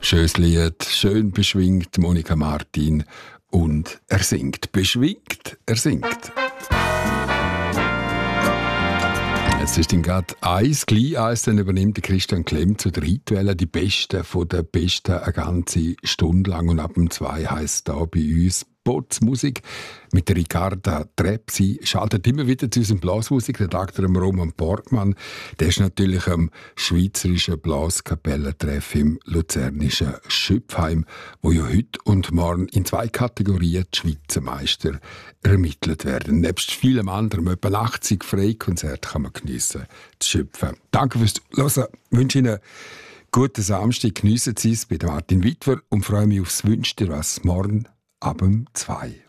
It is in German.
Schönes Lied, schön beschwingt, Monika Martin. Und er singt. Beschwingt, er singt. Jetzt ist ihm gerade gleich eins, dann übernimmt der Christian Klemm zu der Hitwelle die Besten von den Besten eine ganze Stunde lang. Und ab dem 2 heisst da bei uns Botsmusik mit der Ricarda Trepp. Sie schaltet immer wieder zu unserem Blasmusik, der Dr. Roman Portmann. Der ist natürlich am Schweizerischen Blaskapellentreff im luzernischen Schöpfheim, wo ja heute und morgen in 2 Kategorien die Schweizer Meister ermittelt werden. Nebst vielem anderem, etwa 80 Freikonzerte kann man geniessen, zu Schöpfen. Danke fürs Hören. Ich wünsche Ihnen einen guten Samstag. Geniessen Sie es bei Martin Witwer und freue mich aufs Wünsch dir was morgen ab 2.